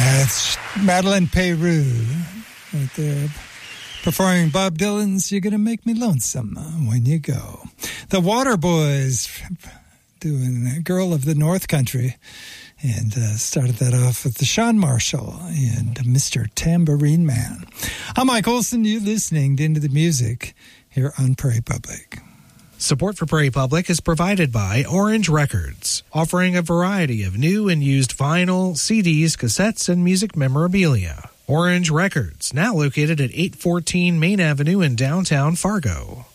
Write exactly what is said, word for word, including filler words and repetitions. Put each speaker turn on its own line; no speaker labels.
That's Madeline Peru right there, performing Bob Dylan's "You're Gonna Make Me Lonesome When You Go." The Waterboys doing "Girl of the North Country," and uh, started that off with the Sean Marshall and Mister Tambourine Man. I'm Mike Olson. You're listening to Into the Music here on Prairie Public.
Support for Prairie Public is provided by Orange Records, offering a variety of new and used vinyl, C Ds, cassettes, and music memorabilia. Orange Records, now located at eight fourteen Main Avenue in downtown Fargo.